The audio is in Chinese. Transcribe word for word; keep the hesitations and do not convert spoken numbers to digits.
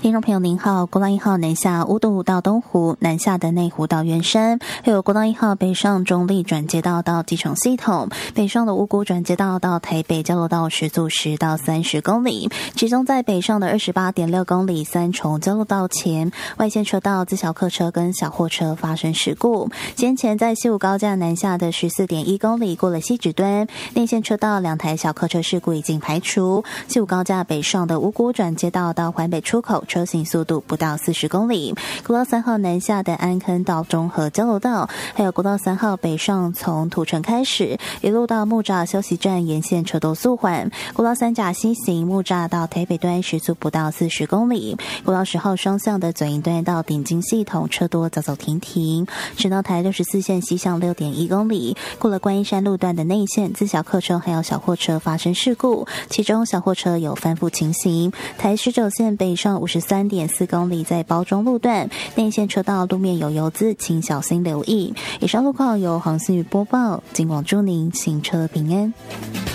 听众朋友您好，国道一号南下乌渡到东湖，南下的内湖到圆山，还有国道一号北上中立转接道到机场系统，北上的五股转接道到台北交流道时速十到三十公里，其中在北上的二十八点六公里三重交流道前，外线车道自小客车跟小货车发生事故。先前在西武高架南下的十四点一公里过了西指端，内线车道两台小客车事故已经排除。西武高架北上的五股转接道到环北出口，车行速度不到四十公里。国道三号南下的安坑到中和交流道，还有国道三号北上从土城开始，一路到木栅休息站沿线车都速缓。国道三甲西行木栅到台北端时速不到四十公里。国道十号双向的左营端到顶金系统车多走走停停。直到台六十四线西向六点一公里，过了观音山路段的内线，自小客车还有小货车发生事故，其中小货车有翻覆情形。台十九线北上五十三点四公里，在包中路段内线车道路面有油渍，请小心留意。以上路况由黄思雨播报，尽管祝您行车平安。